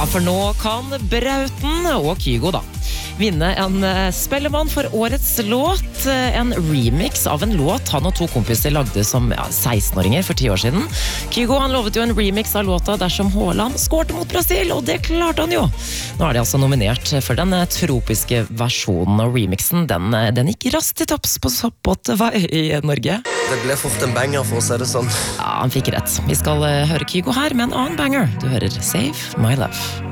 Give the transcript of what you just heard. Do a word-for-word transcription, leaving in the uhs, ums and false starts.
for nå kan Brauten og Kygo da vinne en Spellemann for årets låt, en remix av en låt han og to kompiser lagde som ja, seksten-åringer for ti år siden. Kygo han lovet jo en remix av låta dersom Haaland skårte mot Brasil, og det klarte han jo. Nå er de altså nominert for den tropiske versjonen av remixen. Den, den gikk raskt til topps på Spotify i Norge. Det ble fort en banger for å si det sånn. Ja, han fikk rett. Vi skal høre Kygo her med en annen banger. Du hører Save My Love.